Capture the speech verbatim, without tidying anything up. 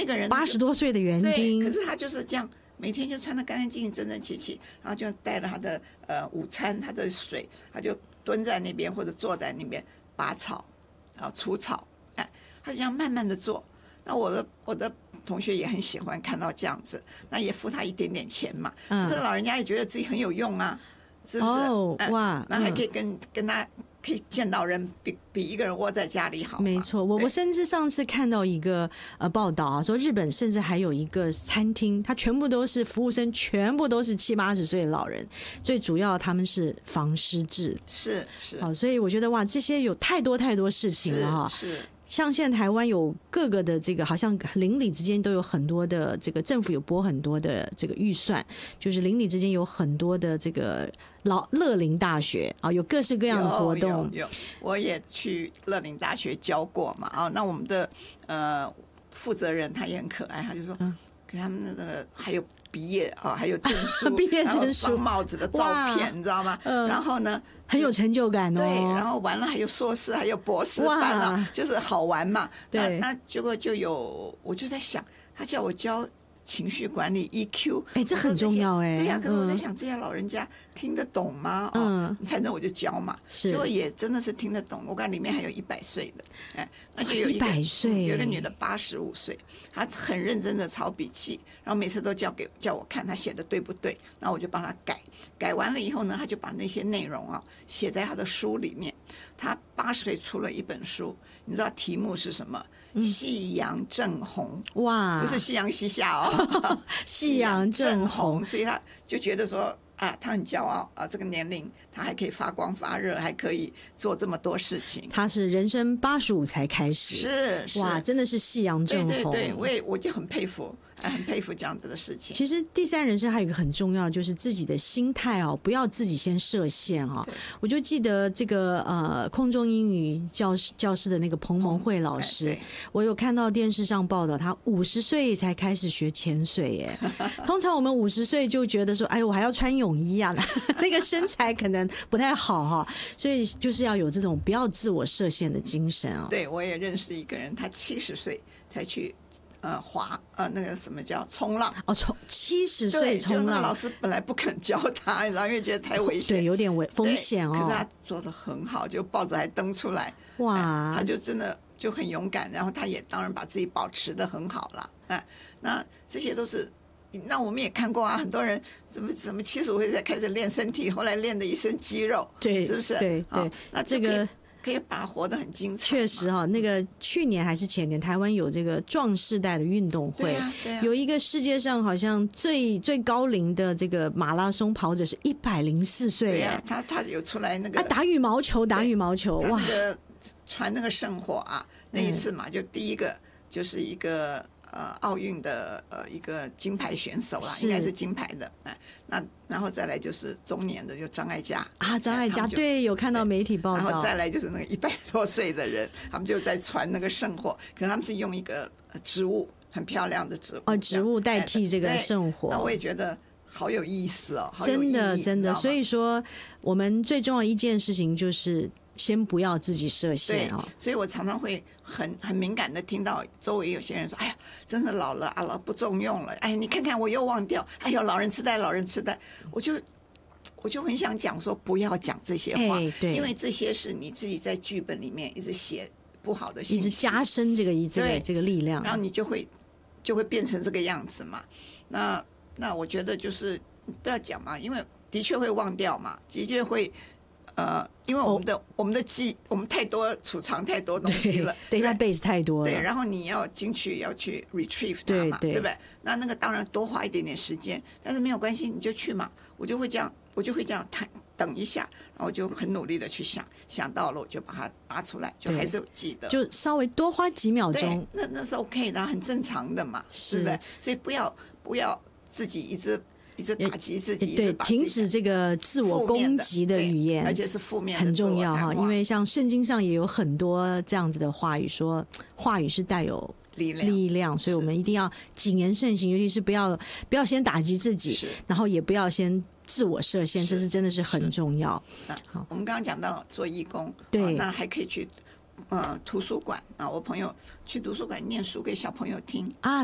个人八十多岁的园丁， 可是他就是这样，每天就穿得干干净净、整整齐齐，然后就带了他的呃午餐、他的水，他就蹲在那边或者坐在那边拔草，然后除草，哎，他就这样慢慢的做。那我的我的同学也很喜欢看到这样子，那也付他一点点钱嘛，嗯、这个老人家也觉得自己很有用啊，是不是？ 哦， 哎、 哇， 那还可以跟、嗯、跟他。可以见到人比比一个人窝在家里好。 没错，我我甚至上次看到一个呃报道啊，说日本甚至还有一个餐厅，它全部都是服务生，全部都是七八十岁的老人，最主要他们是防失智， 是是， 好，所以我觉得哇，这些有太多太多事情了哈。 是。是像现在台湾有各个的这个，好像邻里之间都有很多的这个政府有拨很多的这个预算，就是邻里之间有很多的这个老乐龄大学啊，有各式各样的活动。 有 有, 有，我也去乐龄大学教过嘛啊，那我们的呃负责人他也很可爱，他就说、嗯、给他们那个还有毕业啊，还有证书， 毕业证书， 装帽子的照片，你知道吗？嗯、然后呢？ 很有成就感哦。 对，然后完了还有硕士，还有博士班啊，就是好玩嘛。 对， 那那结果就有，我就在想，他叫我教情绪管理 E Q， 哎，这很重要哎。 对呀、啊，可是我在想，这些老人家听得懂吗？嗯，哦、反正我就教嘛， 是， 结果也真的是听得懂。我看里面还有一百岁的，哎，而且有一百岁， 有一个女的八十五岁，她很认真的抄笔记，然后每次都叫给叫我看她写的对不对，然后我就帮她改。改完了以后呢，她就把那些内容啊写在她的书里面。她八十岁出了一本书，你知道题目是什么？夕阳正红， 哇， 不是夕阳西下哦， 夕阳正红， 所以他就觉得说啊，他很骄傲啊，这个年龄他还可以发光发热，还可以做这么多事情。 他是人生八十五才开始， 是是哇，真的是夕阳正红。 对对对，我也我就很佩服。很佩服这样子的事情。 其实第三人生还有一个很重要，就是自己的心态哦，不要自己先设限哦。我就记得这个呃空中英语教室教室的那个彭蒙慧老师， 嗯、 我有看到电视上报道，他五十岁才开始学潜水耶。通常我们五十岁就觉得说，哎，我还要穿泳衣啊，那个身材可能不太好哈、哦。所以就是要有这种不要自我设限的精神哦。 对，我也认识一个人，他七十岁才去。呃，滑呃，那个什么叫冲浪？ 哦，冲七十岁冲浪， 老师本来不肯教他，然后因为觉得太危险， 对，有点危风险哦。 可是他做得很好，就报纸还登出来， 哇、 哎，他就真的就很勇敢，然后他也当然把自己保持得很好了，哎，那这些都是，那我们也看过啊，很多人怎么怎么七十五岁才开始练身体，后来练的一身肌肉， 对， 是不是？ 对对， 哦、那这个。 可以把它活得很精彩。 确实哈、哦，那个去年还是前年，台湾有这个壮世代的运动会， 啊啊、 有一个世界上好像最最高龄的这个马拉松跑者是一百零四岁， 对呀、啊，他他有出来那个啊打羽毛球，打羽毛球，哇， 那个传那个圣火啊，那一次嘛，嗯、就第一个就是一个呃奥运的呃一个金牌选手啦，应该是金牌的，哎，那然后再来就是中年的就张艾嘉啊，张艾嘉对，有看到媒体报道， 然后再来就是那个一百多岁的人，他们就在传那个圣火，可能他们是用一个植物很漂亮的植物哦，植物代替这个圣火， 那我也觉得好有意思哦，好有真的真的，所以说我们最重要一件事情就是先不要自己设限哦。 所以我常常会很很敏感的听到周围有些人说：“哎呀，真是老了啊，老不中用了。哎，你看看我又忘掉，哎呦，老人痴呆，老人痴呆。”我就我就很想讲说，不要讲这些话， 哎、对， 因为这些是你自己在剧本里面一直写不好的信息， 一直加深这个这个这个力量， 然后你就会就会变成这个样子嘛。那那我觉得就是不要讲嘛，因为的确会忘掉嘛，的确会。呃，因为我们的、oh, 我们的记，我们太多储藏太多东西了 ，database 太多了。 对，然后你要进去要去 retrieve 它嘛， 对对, 对不对？那那个当然多花一点点时间，但是没有关系，你就去嘛。我就会这样，我就会这样谈，等一下，然后我就很努力的去想，想到了我就把它拿出来，就还是有记得， 就稍微多花几秒钟， 那那是 OK 的，很正常的嘛， 是对不对？所以不要不要自己一直。一直打击自己， 对，停止这个自我攻击的语言， 而且是负面的， 很重要哈。因为像圣经上也有很多这样子的话语，说话语是带有力量， 力量，所以我们一定要谨言慎行，尤其是不要不要先打击自己，然后也不要先自我设限，这是真的是很重要。 好，我们刚刚讲到做义工， 对， 那还可以去呃图书馆啊，我朋友去图书馆念书给小朋友听啊。